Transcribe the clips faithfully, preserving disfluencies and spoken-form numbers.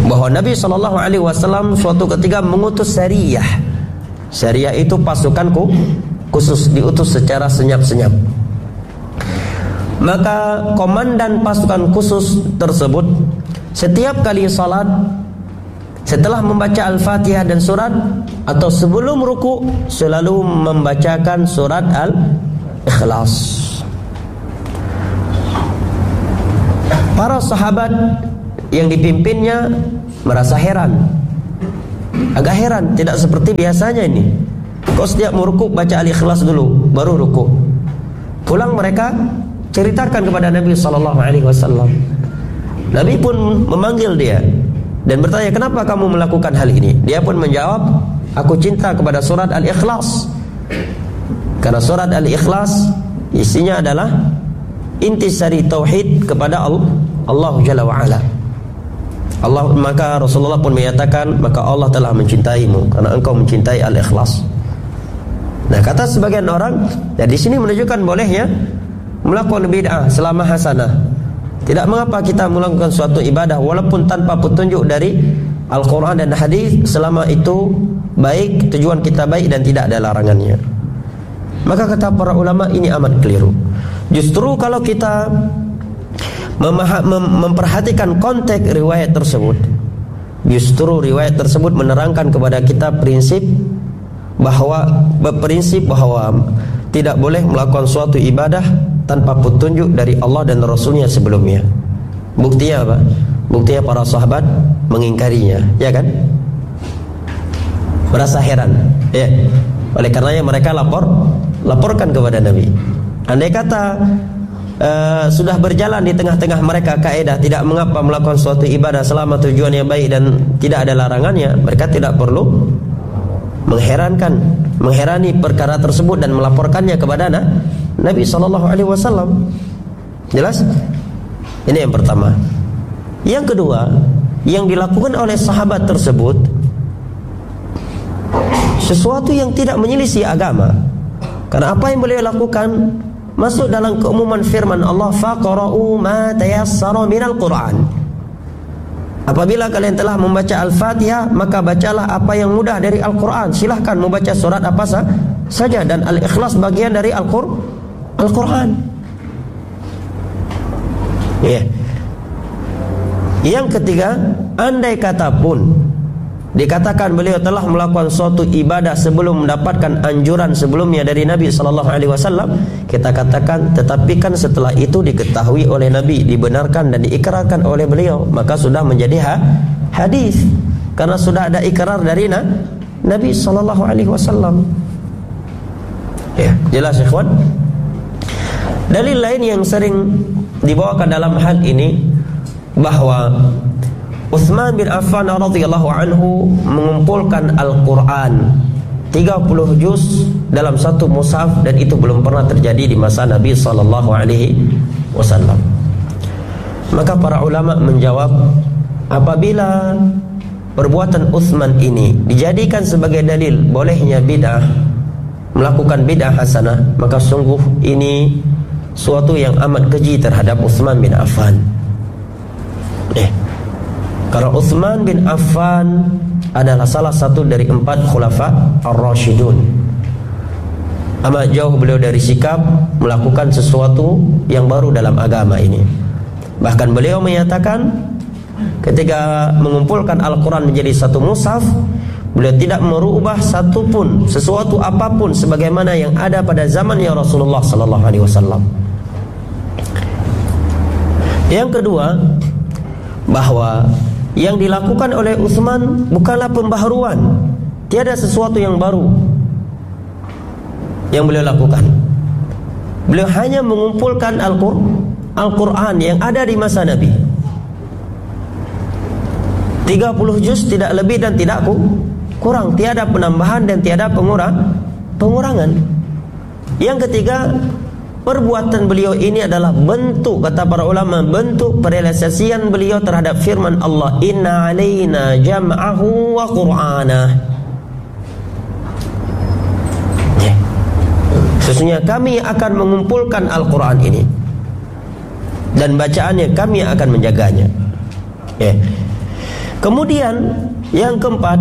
bahwa Nabi shallallahu alaihi wasallam suatu ketika mengutus sariyah. Sariyah itu pasukanku khusus, diutus secara senyap-senyap. Maka komandan pasukan khusus tersebut setiap kali salat, setelah membaca Al-Fatihah dan surat, atau sebelum ruku, selalu membacakan surat Al-Ikhlas. Para sahabat yang dipimpinnya merasa heran, agak heran, tidak seperti biasanya ini. Kok setiap mau ruku baca Al-Ikhlas dulu baru ruku? Pulang mereka ceritakan kepada Nabi sallallahu alaihi wasallam. Nabi pun memanggil dia dan bertanya, kenapa kamu melakukan hal ini? Dia pun menjawab, aku cinta kepada surat Al-Ikhlas. Karena surat Al-Ikhlas isinya adalah intisari tauhid kepada Allah, Allah Jalla wa'ala. Allah, maka Rasulullah pun menyatakan, maka Allah telah mencintaimu karena engkau mencintai Al-Ikhlas. Nah, kata sebagian orang, ya di sini menunjukkan bolehnya melakukan bid'ah selama hasanah. Tidak mengapa kita melakukan suatu ibadah walaupun tanpa petunjuk dari Al-Quran dan hadis, selama itu baik, tujuan kita baik dan tidak ada larangannya. Maka kata para ulama, ini amat keliru. Justru kalau kita mem- mem- memperhatikan konteks riwayat tersebut, justru riwayat tersebut menerangkan kepada kita prinsip bahwa berprinsip bahwa tidak boleh melakukan suatu ibadah tanpa petunjuk dari Allah dan Rasulnya sebelumnya. Buktinya apa? Buktinya para sahabat mengingkarinya, ya kan? Merasa heran, ya. Oleh karenanya mereka lapor, laporkan kepada Nabi. Andai kata uh, sudah berjalan di tengah-tengah mereka kaidah tidak mengapa melakukan suatu ibadah selama tujuannya baik dan tidak ada larangannya, mereka tidak perlu mengherankan, mengherani perkara tersebut dan melaporkannya kepada Nabi sallallahu alaihi wasallam. Jelas? Ini yang pertama. Yang kedua, yang dilakukan oleh sahabat tersebut sesuatu yang tidak menyelisih agama. Karena apa yang beliau lakukan masuk dalam keumuman firman Allah, faqra'u ma tayassara minal Qur'an. Apabila kalian telah membaca Al-Fatihah, maka bacalah apa yang mudah dari Al-Quran. Silahkan membaca surat apa saja, dan Al-Ikhlas bagian dari Al-Qur- Al-Quran. Ya. Yang ketiga, andai kata pun dikatakan beliau telah melakukan suatu ibadah sebelum mendapatkan anjuran sebelumnya dari Nabi sallallahu alaihi wasallam, kita katakan, tetapi kan setelah itu diketahui oleh Nabi, dibenarkan dan diikrarkan oleh beliau, maka sudah menjadi ha- hadis karena sudah ada ikrar dari na- Nabi sallallahu alaihi wasallam. Ya, jelas ikhwan. Dalil lain yang sering dibawakan dalam hal ini bahwa Utsman bin Affan radhiyallahu anhu mengumpulkan Al-Quran tiga puluh juz dalam satu mushaf, dan itu belum pernah terjadi di masa Nabi sallallahu alaihi wasallam. Maka para ulama menjawab, apabila perbuatan Utsman ini dijadikan sebagai dalil bolehnya bid'ah, melakukan bid'ah hasanah, maka sungguh ini suatu yang amat keji terhadap Utsman bin Affan. Eh Karena Utsman bin Affan adalah salah satu dari empat khulafa ar-rasyidun. Amat jauh beliau dari sikap melakukan sesuatu yang baru dalam agama ini. Bahkan beliau menyatakan ketika mengumpulkan Al-Quran menjadi satu mushaf, beliau tidak merubah satu pun, sesuatu apapun sebagaimana yang ada pada zamannya Rasulullah sallallahu alaihi wasallam. Yang kedua, bahwa yang dilakukan oleh Utsman bukanlah pembaharuan, tiada sesuatu yang baru yang beliau lakukan. Beliau hanya mengumpulkan Al-Qur'an Al-Quran yang ada di masa Nabi, tiga puluh juz, tidak lebih dan tidak kurang, tiada penambahan dan tiada pengurang, pengurangan. Yang ketiga, perbuatan beliau ini adalah bentuk, kata para ulama, bentuk perealisasian beliau terhadap firman Allah, inna alaina jam'ahu wa qur'anah. Ya. Sesungguhnya kami akan mengumpulkan Al-Quran ini dan bacaannya kami akan menjaganya. Ya. Kemudian yang keempat,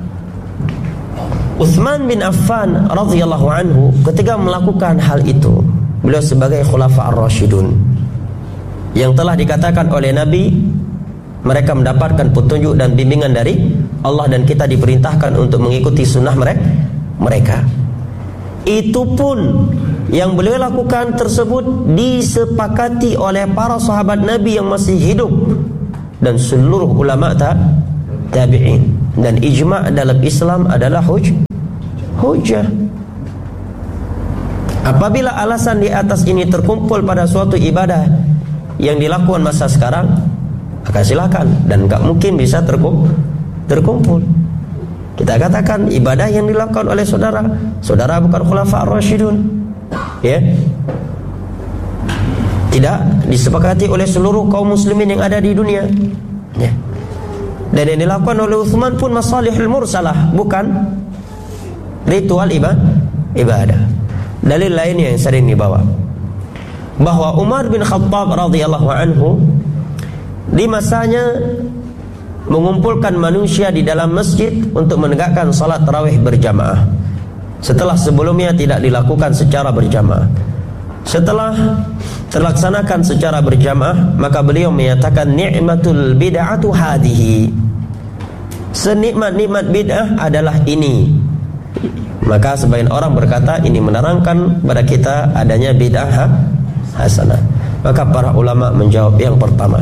Utsman bin Affan radhiyallahu anhu ketika melakukan hal itu, beliau sebagai khulafa ar-rasyidun yang telah dikatakan oleh Nabi mereka mendapatkan petunjuk dan bimbingan dari Allah, dan kita diperintahkan untuk mengikuti sunnah mereka. Itu pun yang beliau lakukan tersebut disepakati oleh para sahabat Nabi yang masih hidup dan seluruh ulama ta tabi'in, dan ijma' dalam Islam adalah huj hujah. Apabila alasan di atas ini terkumpul pada suatu ibadah yang dilakukan masa sekarang, maka silakan, dan enggak mungkin bisa terkumpul terkumpul. Kita katakan ibadah yang dilakukan oleh saudara, saudara bukan khulafa ar-rasyidun, ya, tidak disepakati oleh seluruh kaum muslimin yang ada di dunia, ya. Dan yang dilakukan oleh Utsman pun masalihul mursalah, bukan ritual ibadah. Dalil lainnya yang sering dibawa, bahwa Umar bin Khattab radhiyallahu anhu di masanya mengumpulkan manusia di dalam masjid untuk menegakkan salat tarawih berjamaah, setelah sebelumnya tidak dilakukan secara berjamaah. Setelah terlaksanakan secara berjamaah, maka beliau menyatakan ni'matul bid'atu hadhihi, senikmat-nikmat bid'ah adalah ini. Maka sebagian orang berkata ini menerangkan pada kita adanya bid'ah hasanah. Maka para ulama menjawab yang pertama,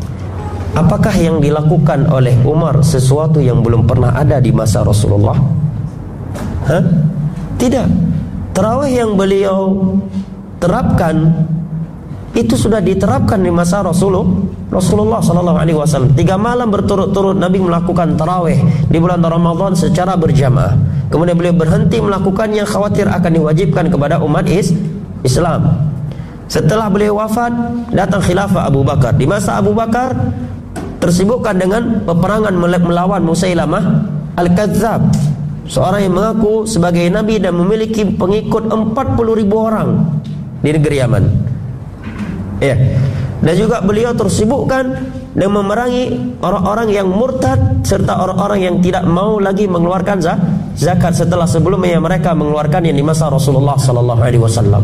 apakah yang dilakukan oleh Umar sesuatu yang belum pernah ada di masa Rasulullah? Hah? Tidak. Tarawih yang beliau terapkan itu sudah diterapkan di masa Rasulullah Rasulullah sallallahu alaihi wasallam. Tiga malam berturut-turut Nabi melakukan tarawih di bulan Ramadan secara berjamaah. Kemudian beliau berhenti melakukannya khawatir akan diwajibkan kepada umat is Islam. Setelah beliau wafat, datang khilafah Abu Bakar. Di masa Abu Bakar tersibukkan dengan peperangan melawan Musailamah Al-Kadzab, seorang yang mengaku sebagai nabi dan memiliki pengikut empat puluh ribu orang di negeri Yaman, ya. Dan juga beliau tersibukkan dengan memerangi orang-orang yang murtad serta orang-orang yang tidak mau lagi mengeluarkan zakat setelah sebelumnya mereka mengeluarkannya di masa Rasulullah sallallahu alaihi wasallam.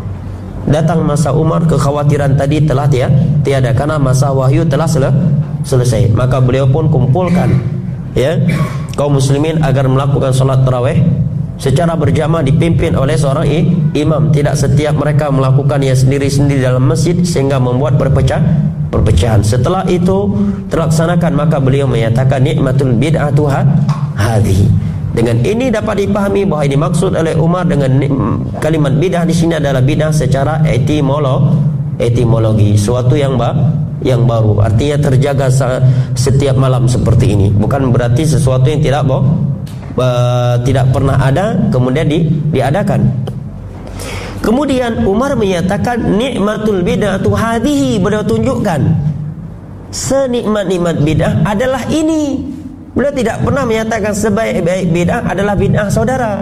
Datang masa Umar, kekhawatiran tadi telah tiada karena masa wahyu telah sel selesai. Maka beliau pun kumpulkan, ya, kaum muslimin agar melakukan salat tarawih secara berjamaah dipimpin oleh seorang imam. Tidak setiap mereka melakukannya sendiri-sendiri dalam masjid sehingga membuat perpecah perpecahan. Setelah itu terlaksanakan, maka beliau menyatakan nikmatul bid'atu hadhihi. Dengan ini dapat dipahami bahwa ini maksud oleh Umar dengan kalimat bid'ah di sini adalah bid'ah secara etimolo, etimologi, suatu yang ba, yang baru. Artinya terjaga setiap malam seperti ini. Bukan berarti sesuatu yang tidak boh, uh, tidak pernah ada kemudian di, diadakan. Kemudian Umar menyatakan nikmatul bid'atu hadhihi, beliau tunjukkan senikmat-nikmat bid'ah adalah ini. Beliau tidak pernah menyatakan sebaik-baik bid'ah adalah bid'ah saudara.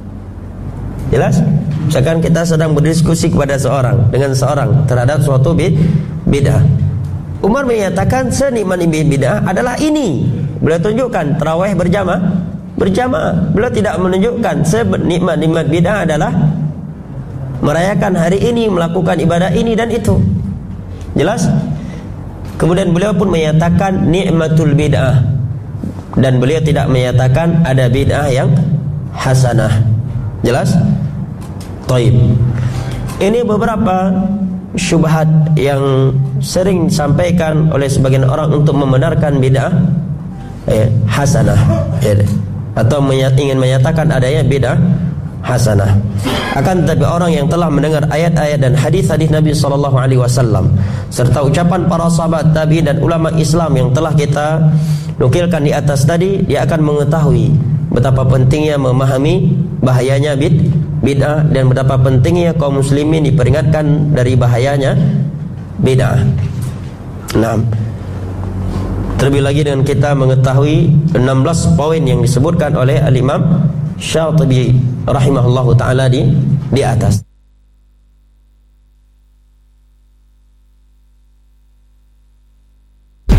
Jelas? Misalkan kita sedang berdiskusi kepada seorang dengan seorang terhadap suatu bid'ah, Umar menyatakan senikmat-nikmat bid'ah adalah ini. Beliau tunjukkan tarawih berjamaah, berjamaah. Beliau tidak menunjukkan senikmat-nikmat bid'ah adalah merayakan hari ini, melakukan ibadah ini dan itu. Jelas? Kemudian beliau pun menyatakan nikmatul bid'ah, dan beliau tidak menyatakan ada bid'ah yang hasanah. Jelas? Taib. Ini beberapa syubhat yang sering disampaikan oleh sebagian orang untuk membenarkan bid'ah eh, hasanah, eh, atau menyat, ingin menyatakan adanya bid'ah hasanah. Akan tetapi orang yang telah mendengar ayat-ayat dan hadis-hadis Nabi sallallahu alaihi wasallam serta ucapan para sahabat tabi dan ulama Islam yang telah kita nukilkan di atas tadi, dia akan mengetahui betapa pentingnya memahami bahayanya bid, bid'ah dan betapa pentingnya kaum muslimin diperingatkan dari bahayanya bid'ah. Nah, terlebih lagi dengan kita mengetahui enam belas poin yang disebutkan oleh Al-Imam Syatibi rahimahullahu ta'ala di, di atas.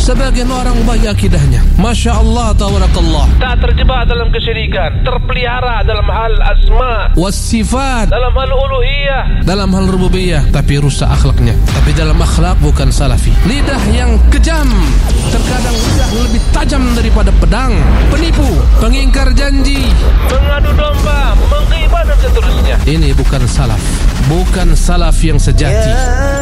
Sebagian orang ubah akidahnya, Masya Allah, tabarakallah, tak terjebak dalam kesyirikan, terpelihara dalam hal asma was-sifat, dalam hal uluhiyah, dalam hal rububiyah, tapi rusak akhlaknya. Tapi dalam akhlak bukan salafi. Lidah yang kejam, terkadang lidah lebih tajam daripada pedang, penipu, pengingkar janji, mengadu domba, menggibah dan seterusnya. Ini bukan salaf, bukan salaf yang sejati.